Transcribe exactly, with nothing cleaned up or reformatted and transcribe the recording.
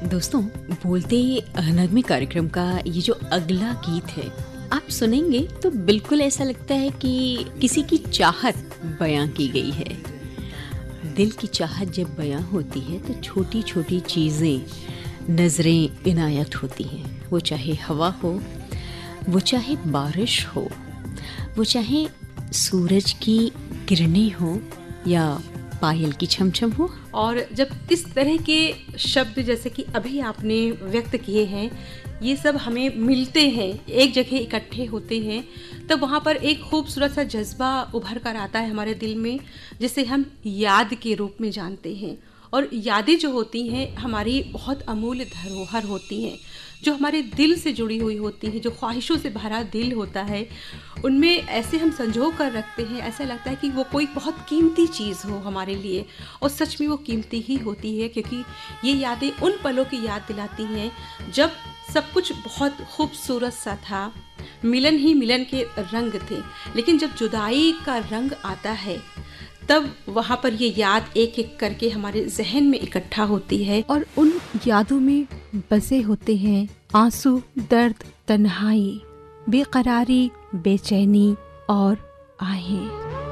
दोस्तों, बोलते नगमे कार्यक्रम का ये जो अगला गीत है, आप सुनेंगे तो बिल्कुल ऐसा लगता है कि किसी की चाहत बयां की गई है। दिल की चाहत जब बयां होती है तो छोटी छोटी चीज़ें, नज़रें इनायत होती हैं। वो चाहे हवा हो, वो चाहे बारिश हो, वो चाहे सूरज की किरणें हो या पायल की छमछम हो। और जब इस तरह के शब्द जैसे कि अभी आपने व्यक्त किए हैं, ये सब हमें मिलते हैं, एक जगह इकट्ठे होते हैं, तब तो वहाँ पर एक खूबसूरत सा जज्बा उभर कर आता है हमारे दिल में, जिसे हम याद के रूप में जानते हैं। और यादें जो होती हैं हमारी बहुत अमूल्य धरोहर होती हैं, जो हमारे दिल से जुड़ी हुई होती हैं, जो ख्वाहिशों से भरा दिल होता है, उनमें ऐसे हम संजो कर रखते हैं, ऐसा लगता है कि वो कोई बहुत कीमती चीज़ हो हमारे लिए। और सच में वो कीमती ही होती है, क्योंकि ये यादें उन पलों की याद दिलाती हैं जब सब कुछ बहुत खूबसूरत सा था, मिलन ही मिलन के रंग थे। लेकिन जब जुदाई का रंग आता है तब वहाँ पर ये याद एक एक करके हमारे जहन में इकट्ठा होती है, और उन यादों में बसे होते हैं आंसू, दर्द, तन्हाई, बेकरारी, बेचैनी और आहें।